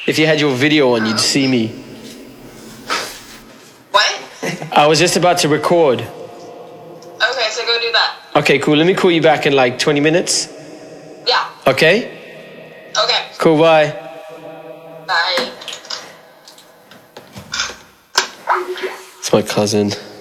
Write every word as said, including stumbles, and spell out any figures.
If you had your video on, you'd see me. What? I was just about to record. Okay, so go do that. Okay, cool. Let me call you back in like twenty minutes. Yeah. Okay? Okay. Cool, bye. Bye. It's my cousin.